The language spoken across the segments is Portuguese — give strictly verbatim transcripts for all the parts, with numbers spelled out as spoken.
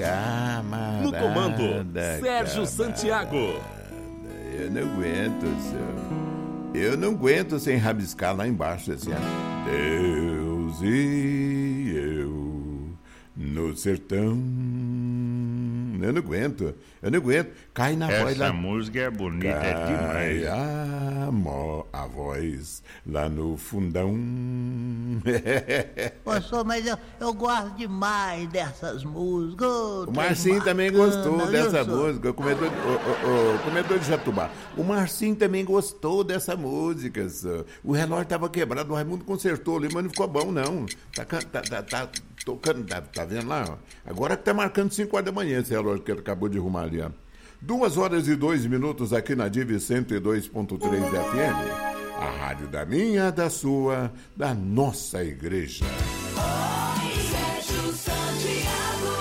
Camarada. No comando, Sérgio camarada. Santiago. Eu não aguento, senhor. Eu não aguento sem rabiscar lá embaixo assim, ó. Deus e eu no sertão. Eu não aguento, eu não aguento. Cai na Essa voz lá. Essa música é bonita, Cai é demais. A, mo, a voz lá no fundão. Ô, senhor, mas eu, eu gosto demais dessas músicas. Oh, o Marcinho bacana, também gostou dessa música. O comedor, o, o, o comedor de Jatubá. O Marcinho também gostou dessa música. Senhor. O relógio estava quebrado, o Raimundo consertou ali, mas não ficou bom, não. Tá, tá, tá, tá tocando, tá, tá vendo lá? Ó. Agora que tá marcando cinco horas da manhã esse relógio que ele acabou de arrumar ali, ó. Duas horas e dois minutos aqui na Divi cento e dois ponto três F M. A rádio da minha, da sua, da nossa igreja. Sérgio Santiago.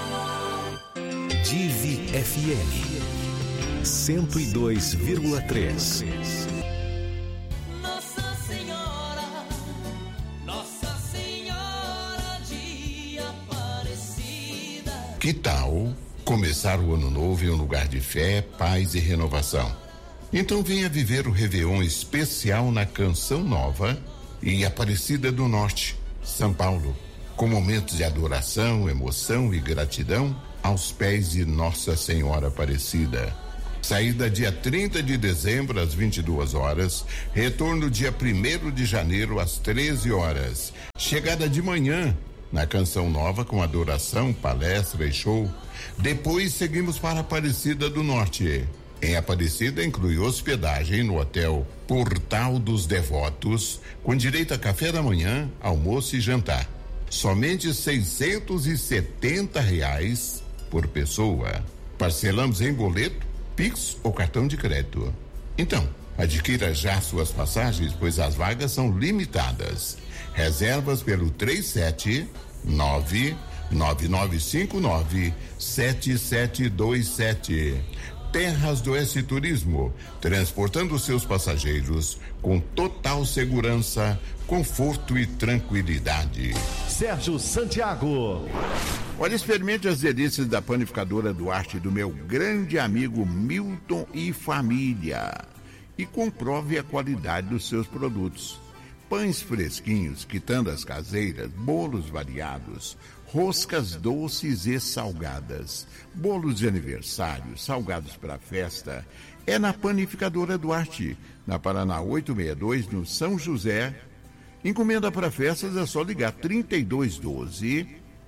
Divi F M cento e dois vírgula três. Nossa Senhora, Nossa Senhora de Aparecida. Que tal começar o ano novo em um lugar de fé, paz e renovação? Então venha viver o Réveillon especial na Canção Nova em Aparecida do Norte, São Paulo, com momentos de adoração, emoção e gratidão aos pés de Nossa Senhora Aparecida. Saída dia trinta de dezembro às vinte e duas horas, retorno dia primeiro de janeiro às treze horas. Chegada de manhã na Canção Nova com adoração, palestra e show. Depois seguimos para Aparecida do Norte. Em Aparecida inclui hospedagem no Hotel Portal dos Devotos, com direito a café da manhã, almoço e jantar. Somente seiscentos e setenta reais por pessoa. Parcelamos em boleto, Pix ou cartão de crédito. Então, adquira já suas passagens, pois as vagas são limitadas. Reservas pelo três sete nove nove nove cinco nove sete sete dois sete. Terras do S Turismo, transportando seus passageiros com total segurança, conforto e tranquilidade. Sérgio Santiago. Olha, experimente as delícias da panificadora Duarte do meu grande amigo Milton e família e comprove a qualidade dos seus produtos. Pães fresquinhos, quitandas caseiras, bolos variados, roscas doces e salgadas, bolos de aniversário, salgados para festa, é na Panificadora Duarte, na Paraná oitocentos e sessenta e dois, no São José. Encomenda para festas é só ligar trinta e dois doze,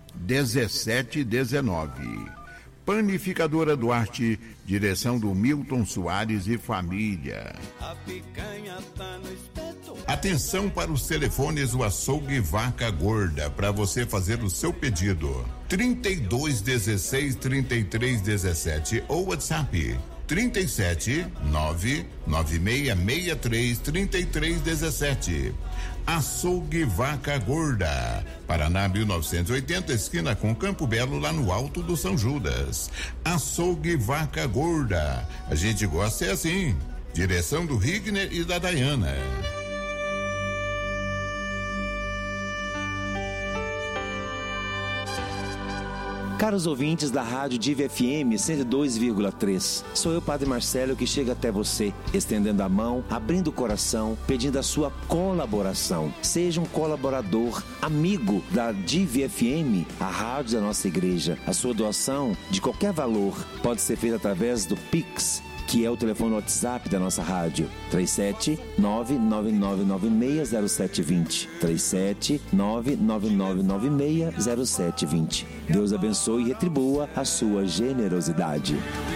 dezessete dezenove. Panificadora Duarte, direção do Milton Soares e família. A picanha tá no espeto. Atenção para os telefones do Açougue Vaca Gorda, para você fazer o seu pedido. trinta e dois dezesseis, trinta e três dezessete ou WhatsApp trinta e sete nove nove seis seis três três três um sete. Açougue Vaca Gorda, Paraná mil novecentos e oitenta, esquina com Campo Belo, lá no Alto do São Judas. Açougue Vaca Gorda, a gente gosta é assim. Direção do Rigner e da Dayana. Caros ouvintes da Rádio Divi F M cento e dois vírgula três, sou eu, Padre Marcelo, que chega até você, estendendo a mão, abrindo o coração, pedindo a sua colaboração. Seja um colaborador, amigo da Divi F M, a rádio da nossa igreja. A sua doação, de qualquer valor, pode ser feita através do Pix, que é o telefone WhatsApp da nossa rádio, três sete nove nove nove nove seis zero sete dois zero, três sete nove nove nove nove seis zero sete dois zero. Deus abençoe e retribua a sua generosidade.